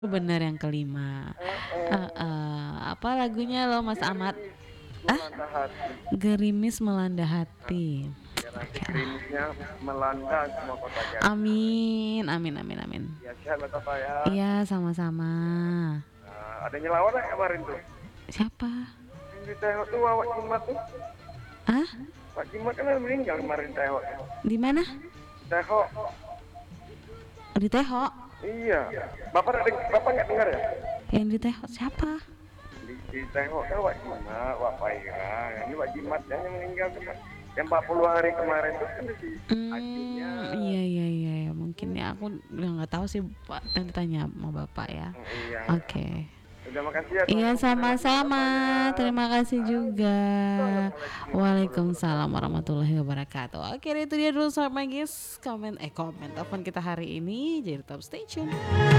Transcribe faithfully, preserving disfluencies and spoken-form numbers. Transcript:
Bener yang kelima. Heeh. Heeh, apa lagunya loh Mas Ahmad? Gerimis Ah? melanda hati. Gerimis melanda Nah, hati. biar nanti Okelah. gerimisnya melanda semua kota Jayapura. Amin amin amin amin. Ya, sehat ya Kakak ya. Iya, sama-sama. Eee, ada yang nyelawat nggak kemarin tuh? Siapa? Yang ditengok tuh Wak Jimat tuh. Ah? Wak Jimat kan baru meninggal kemarin ditengok tuh. Di mana? Tehok. Di Tehok? Iya, Bapak nggak deng Bapak nggak dengar ya? Yang di Tehok siapa? Di di Tehok kan Wak Jimat, Wak Faira, ini Wak Jimat yang meninggal tuh kan, yang empat puluh hari kemarin tuh kan di ajunya. Mmm, iya iya iya iya, mungkin ya aku udah nggak tahu sih, Pak, nanti tanya sama Bapak ya. Mmm, iya. Oke. Udah makasih ya Iya, tolong dilewatin sama-sama, bapaknya. terima kasih juga. Assalamualaikum warahmatullahi Waalaikumsalam wabarakatuh. warahmatullahi wabarakatuh. Oke deh itu dia dulu Sobat Magis, komen eh komen, telepon kita hari ini, jadi tetap stay tune.